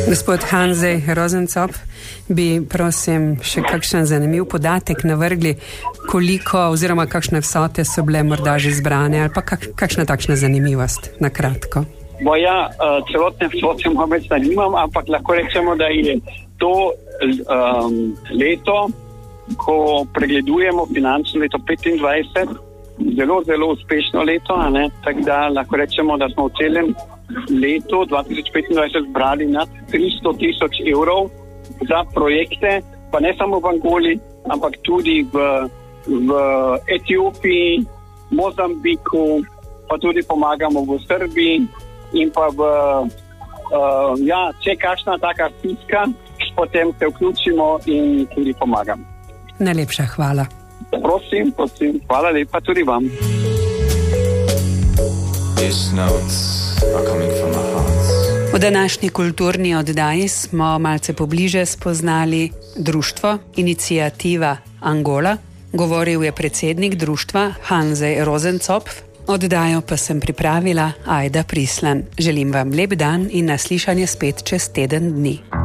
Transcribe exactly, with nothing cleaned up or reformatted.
Gospod Hanzej Rozencop, bi prosim še kakšen zanimiv podatek navrgli, koliko oziroma kakšne vsote so bile morda že zbrane ali pa kak, kakšna takšna zanimivost, na kratko. Bo ja, celotne vsote mogoče da nimam, ampak lahko rečemo, da je to um, leto, ko pregledujemo finančno leto petindvajset, zelo, zelo uspešno leto, a ne? Tako da lahko rečemo, da smo v celem letu dva tisoč petindvajset zbrali nad tristo tisoč evrov za projekte, pa ne samo v Angoli, ampak tudi v, v Etiopiji, Mozambiku, pa tudi pomagamo v Srbiji in pa v, uh, ja, če kakšna taka stiska, potem se vključimo in tudi pomagamo. Najlepša hvala. Prosim, prosim, hvala lepa tudi vam. These notes are coming from my heart. V današnji kulturni oddaji smo malce pobliže spoznali društvo Iniciativa Angola. Govoril je predsednik društva Hanzej Rozencop. Oddajo pa sem pripravila Ajda Prislan. Želim vam lep dan in naslišanje spet čez teden dni.